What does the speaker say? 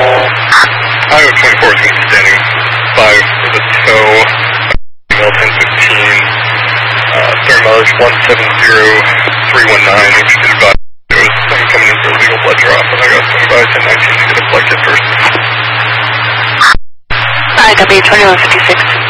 Iowa 24 is going to be standing 5 for the tow. Email 1015. Start mileage 170319. Which is about. It was coming in for a legal blood drop, and I got swung by 1019 to get a flight at first. IW 2156.